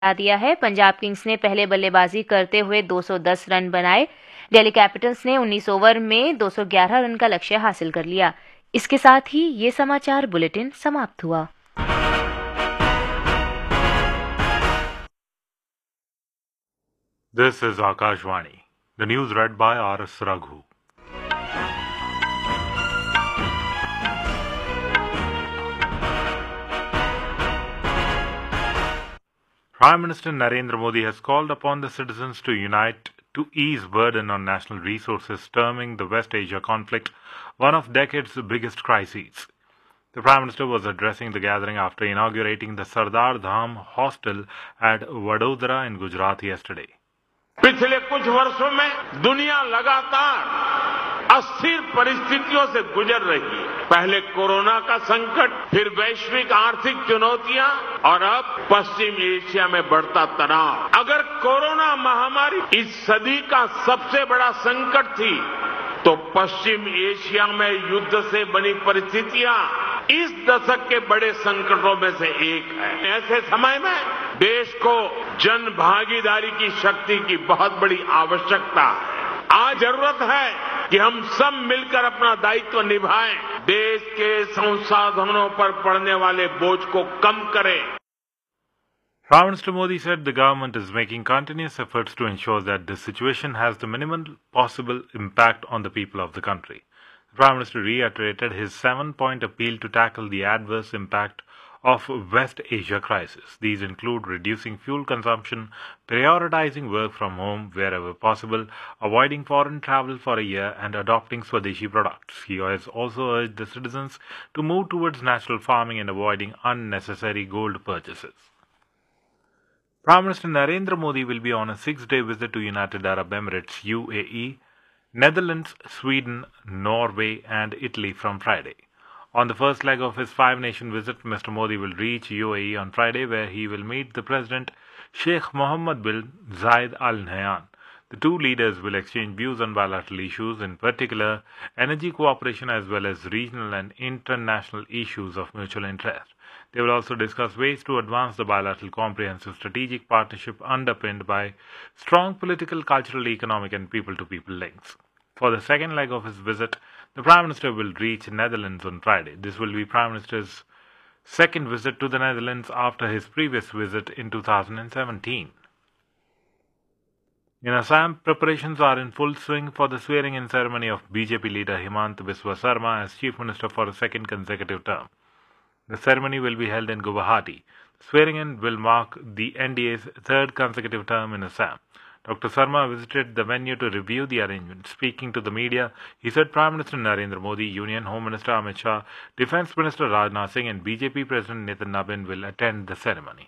दिया है। पंजाब किंग्स ने पहले बल्लेबाजी करते हुए 210 रन बनाए। दिल्ली कैपिटल्स ने 19 ओवर में 211 रन का लक्ष्य हासिल कर लिया। इसके साथ ही ये समाचार बुलेटिन समाप्त हुआ। This is Akashvani. The news read by R.S. Raghu. Prime Minister Narendra Modi has called upon the citizens to unite to ease burden on national resources, terming the West Asia conflict one of decades' biggest crises. The Prime Minister was addressing the gathering after inaugurating the Sardar Dham hostel at Vadodara in Gujarat yesterday. पिछले कुछ वर्षों में दुनिया लगातार अस्थिर परिस्थितियों से गुजर रही है। पहले कोरोना का संकट, फिर वैश्विक आर्थिक चुनौतियां और अब पश्चिम एशिया में बढ़ता तनाव। अगर कोरोना महामारी इस सदी का सबसे बड़ा संकट थी, तो पश्चिम एशिया में युद्ध से बनी परिस्थितियां इस दशक के बड़े संकटों में से एक है। ऐसे समय में देश को जन भागीदारी की शक्ति की बहुत बड़ी आवश्यकता है। आज जरूरत है कि हम सब मिलकर अपना दायित्व निभाएं, देश के संसाधनों पर पड़ने वाले बोझ को कम करें। Prime Minister Modi said the government is making continuous efforts to ensure that this situation has the minimum possible impact on the people of the country. The Prime Minister reiterated his 7-point appeal to tackle the adverse impact of West Asia crisis. These include reducing fuel consumption, prioritizing work from home wherever possible, avoiding foreign travel for a year, and adopting Swadeshi products. He has also urged the citizens to move towards natural farming and avoiding unnecessary gold purchases. Prime Minister Narendra Modi will be on a 6-day visit to United Arab Emirates (UAE), Netherlands, Sweden, Norway, and Italy from Friday. On the first leg of his 5-nation visit, Mr. Modi will reach UAE on Friday, where he will meet the President Sheikh Mohammed bin Zayed Al Nahyan. The two leaders will exchange views on bilateral issues, in particular energy cooperation as well as regional and international issues of mutual interest. They will also discuss ways to advance the bilateral comprehensive strategic partnership underpinned by strong political, cultural, economic and people-to-people links. For the second leg of his visit, the Prime Minister will reach Netherlands on Friday. This will be Prime Minister's second visit to the Netherlands after his previous visit in 2017. In Assam, preparations are in full swing for the swearing-in ceremony of BJP leader Himant Biswa Sarma as Chief Minister for a second consecutive term. The ceremony will be held in Guwahati. The swearing-in will mark the NDA's third consecutive term in Assam. Dr. Sarma visited the venue to review the arrangements. Speaking to the media, he said Prime Minister Narendra Modi, Union Home Minister Amit Shah, Defence Minister Rajnath Singh and BJP President Nitin Nabin will attend the ceremony.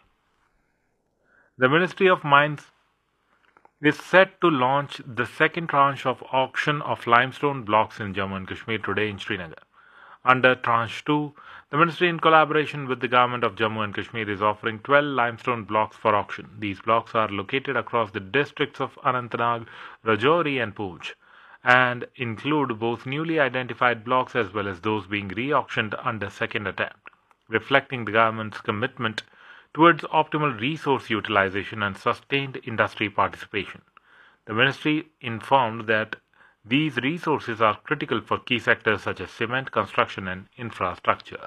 The Ministry of Mines is set to launch the second tranche of auction of limestone blocks in Jammu and Kashmir today in Srinagar. Under Tranche 2, the Ministry, in collaboration with the Government of Jammu and Kashmir, is offering 12 limestone blocks for auction. These blocks are located across the districts of Anantnag, Rajouri and Poonch and include both newly identified blocks as well as those being re-auctioned under second attempt, reflecting the government's commitment towards optimal resource utilization and sustained industry participation. The Ministry informed that these resources are critical for key sectors such as cement, construction and infrastructure.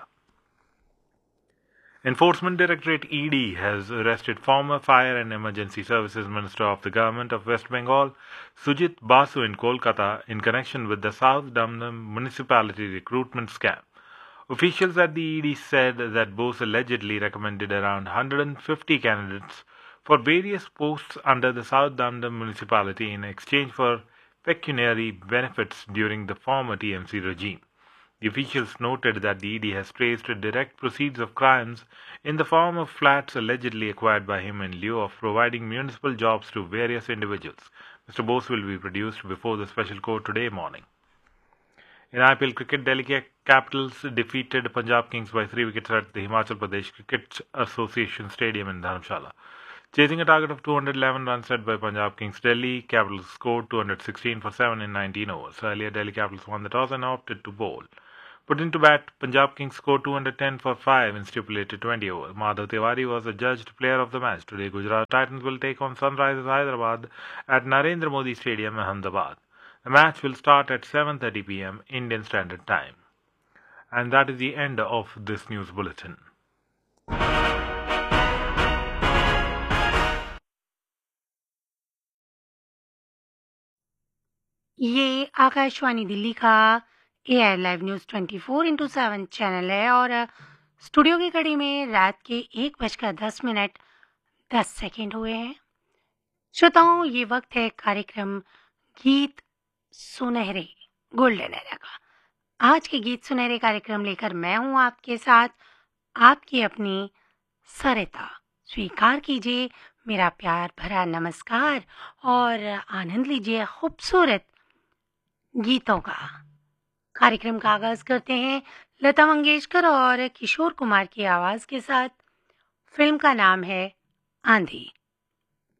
Enforcement Directorate ED has arrested former Fire and Emergency Services Minister of the Government of West Bengal, Sujit Basu in Kolkata in connection with the South Damdam municipality recruitment scam. Officials at the ED said that Bose allegedly recommended around 150 candidates for various posts under the South Damdam municipality in exchange for pecuniary benefits during the former TMC regime. The officials noted that the ED has traced direct proceeds of crimes in the form of flats allegedly acquired by him in lieu of providing municipal jobs to various individuals. Mr. Bose will be produced before the special court today morning. In IPL cricket, Delhi Capitals defeated Punjab Kings by 3 wickets at the Himachal Pradesh Cricket Association Stadium in Dharamshala. Chasing a target of 211 runs set by Punjab Kings, Delhi Capitals scored 216 for 7 in 19 overs. Earlier, Delhi Capitals won the toss and opted to bowl. Putting to bat, Punjab Kings scored 210 for 5 in stipulated 20 overs. Madhav Tiwari was adjudged player of the match. Today, Gujarat Titans will take on Sunrisers Hyderabad at Narendra Modi Stadium, Ahmedabad. The match will start at 7:30 p.m. Indian Standard Time. And that is the end of this news bulletin. ये आकाशवाणी दिल्ली का AIR live news 24/7 channel है और studio की घड़ी में रात के 1:10 हुए हैं। श्रोताओं, ये वक्त है कार्यक्रम गीत सुनहरे गोल्डन एरा का। आज के गीत सुनहरे कार्यक्रम लेकर मैं हूं आपके साथ, आपकी अपनी सरिता। स्वीकार कीजिए मेरा प्यार भरा नमस्कार और आनंद लीजिए खूबसूरत गीतों का। कार्यक्रम का आगाज करते हैं लता मंगेशकर और किशोर कुमार की आवाज के साथ। फिल्म का नाम है आंधी।